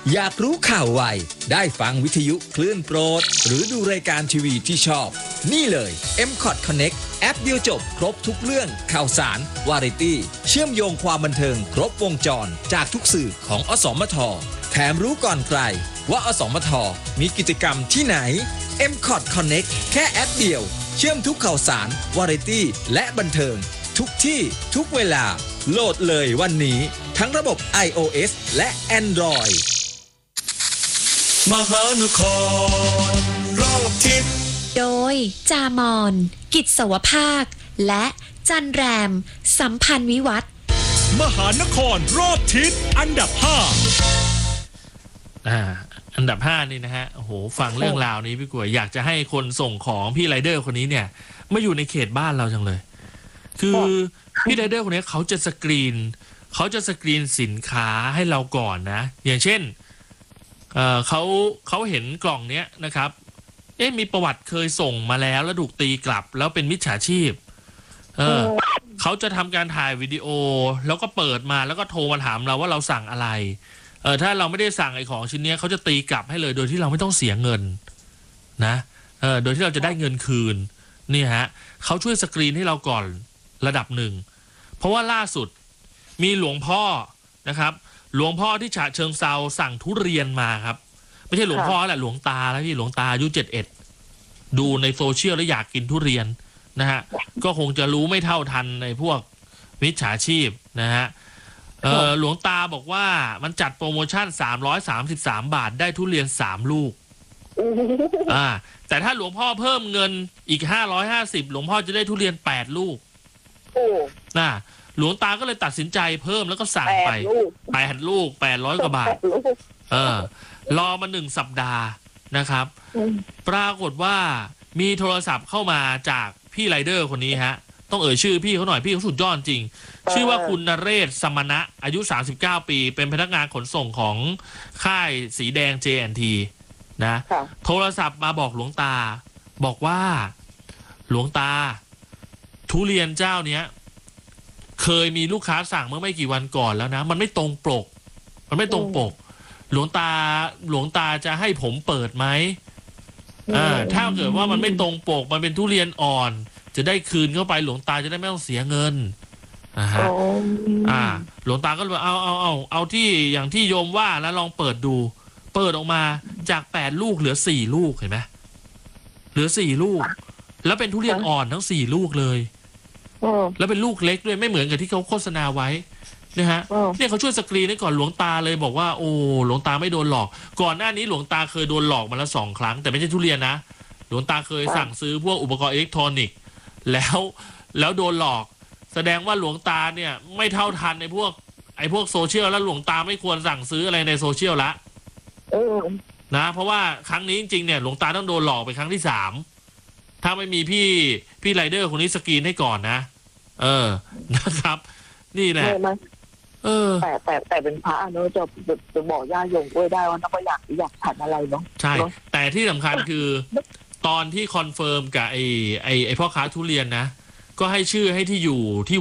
อยากรู้ข่าวไวได้ฟังวิทยุคลื่นโปรดหรือดูรายการทีวีที่ชอบนี่เลย MCOT Connect แอปเดียวจบครบทุกเรื่องข่าวสารวาไรตี้เชื่อมโยงความบันเทิงครบวงจรจากทุกสื่อของอสมทแถมรู้ก่อนใครว่าอสมทมีกิจกรรมที่ไหน MCOT Connect แค่แอปเดียวเชื่อมทุกข่าวสารวาไรตี้และบันเทิงทุกที่ทุกเวลาโหลดเลยวันนี้ทั้งระบบ iOS และ Android มหานครรอบทิศโดยจามอนกิจสวภาคและจันแรมสัมพันธ์วิวัฒน์มหานครรอบทิศอันดับอันดับ5นี่นะฮะโอ้โหฟังเรื่องราวนี้พี่กวยอยากจะให้คนส่งของพี่ไรเดอร์คนนี้เนี่ยมาอยู่ในเขตบ้านเราจังเลยคือพี่ไรเดอร์คนนี้เขาจะสกรีนสินค้าให้เราก่อนนะอย่างเช่นเขาเห็นกล่องเนี้ยนะครับมีประวัติเคยส่งมาแล้วถูกตีกลับแล้วเป็นมิจฉาชีพเขาจะทำการถ่ายวิดีโอแล้วก็เปิดมาแล้วก็โทรมาถามเราว่าเราสั่งอะไรถ้าเราไม่ได้สั่งไอ้ของชิ้นนี้เขาจะตีกลับให้เลยโดยที่เราไม่ต้องเสียเงินนะโดยที่เราจะได้เงินคืนนี่ฮะเขาช่วยสกรีนให้เราก่อนระดับหนึ่งเพราะว่าล่าสุดมีหลวงพ่อนะครับหลวงพ่อที่ฉะเชิงเซาสั่งทุเรียนมาครับไม่ใช่หลวงพ่อแหละหลวงตาแล้วพี่หลวงตาอายุ71ดูในโซเชียลแล้วอยากกินทุเรียนนะฮะก็คงจะรู้ไม่เท่าทันในพวกมิจฉาชีพนะฮะหลวงตาบอกว่ามันจัดโปรโมชั่น333 บาทได้ทุเรียน3 ลูกแต่ถ้าหลวงพ่อเพิ่มเงินอีก550หลวงพ่อจะได้ทุเรียน8 ลูกหลวงตาก็เลยตัดสินใจเพิ่มแล้วก็สั่งไป8 ลูก800 กว่าบาทรอมา1 สัปดาห์นะครับปรากฏว่ามีโทรศัพท์เข้ามาจากพี่ไรเดอร์คนนี้ฮะต้องเอ่ยชื่อพี่เขาหน่อยพี่เขาสุดยอดจริงชื่อว่าคุณนเรศสมณะอายุ39 ปีเป็นพนักงานขนส่งของค่ายสีแดง J&T นะโทรศัพท์มาบอกหลวงตาบอกว่าหลวงตาทุเรียนเจ้าเนี้ยเคยมีลูกค้าสั่งเมื่อไม่กี่วันก่อนแล้วนะมันไม่ตรงปกหลวงตาจะให้ผมเปิดไหมถ้าเกิดว่ามันไม่ตรงปกมันเป็นทุเรียนอ่อนจะได้คืนเข้าไปหลวงตาจะได้ไม่ต้องเสียเงินหลวงตาก็เลยเอาที่อย่างที่โยมว่าแล้วลองเปิดดูเปิดออกมาจาก8 ลูกเหลือ4 ลูกเห็นไหมเหลือ4 ลูกแล้วเป็นทุเรียนอ่อนทั้ง4 ลูกเลยแล้วเป็นลูกเล็กด้วยไม่เหมือนกับที่เขาโฆษณาไว้นะฮะเนี่ยเขาช่วยสกรีนให้ก่อนหลวงตาเลยบอกว่าโอ้หลวงตาไม่โดนหลอกก่อนหน้านี้หลวงตาเคยโดนหลอกมาแล้ว2 ครั้งแต่ไม่ใช่ทุเรียนนะหลวงตาเคยสั่งซื้อพวกอุปกรณ์อิเล็กทรอนิกส์แล้วโดนหลอกแสดงว่าหลวงตาเนี่ยไม่เท่าทันในพวกโซเชียลแล้วหลวงตาไม่ควรสั่งซื้ออะไรในโซเชียลละนะเพราะว่าครั้งนี้จริงๆเนี่ยหลวงตาต้องโดนหลอกไปครั้งที่3ถ้าไม่มีพี่ไรเดอร์คนนี้สกรีนให้ก่อนนะนะครับนี่แหละแต่เป็นพระเนอะจะบอกญาติโยมด้วยได้ว่าต้องอยากฉันอะไรเนาะใช่แต่ที่สำคัญคือตอนที่คอนเฟิร์มกับไอ้พ่อค้าทุเรียนนะก็ให้ชื่อให้ที่อยู่ที่